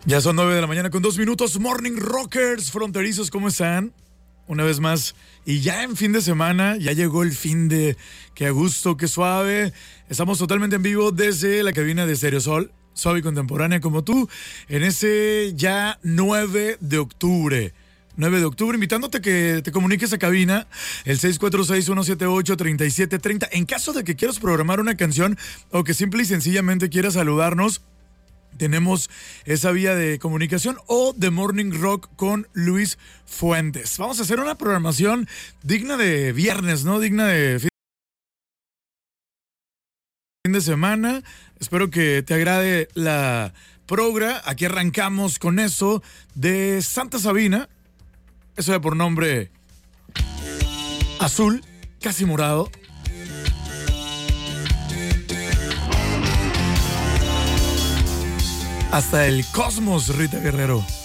Ya son 9 de la mañana con 2 minutos. Morning Rockers fronterizos, ¿cómo están? Una vez más, y ya en fin de semana, ya llegó el fin de... Qué a gusto, qué suave. Estamos totalmente en vivo desde la cabina de Stereo Sol, suave y contemporánea como tú, en ese ya 9 de octubre. 9 de octubre, invitándote a que te comuniques a cabina, el 646-178-3730. En caso de que quieras programar una canción o que simple y sencillamente quieras saludarnos, tenemos esa vía de comunicación o de Morning Rock con Luis Fuentes. Vamos a hacer una programación digna de viernes, ¿no? Digna de fin de semana. Espero que te agrade la progra. Aquí arrancamos con eso de Santa Sabina. Eso de por nombre azul, casi morado. Hasta el cosmos, Rita Guerrero.